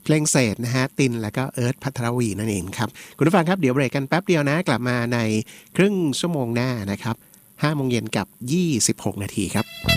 เพลงเศษนะฮะตินแล้วก็เอิร์ธภัทรวีนั่นเองครับคุณผู้ฟังครับเดี๋ยวเบรกกันแป๊บเดียวนะกลับมาในครึ่งชั่วโมงหน้านะครับ5 โมงเย็นกับ26 นาทีครับ